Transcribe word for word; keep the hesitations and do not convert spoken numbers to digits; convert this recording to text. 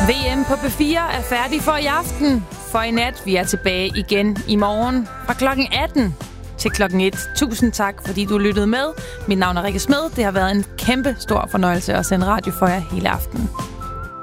V M på B fire er færdig for i aften. For i nat, vi er tilbage igen i morgen fra klokken atten til klokken et. Tusind tak, fordi du lyttede med. Mit navn er Rikke Smed. Det har været en kæmpe stor fornøjelse at sende radio for jer hele aftenen.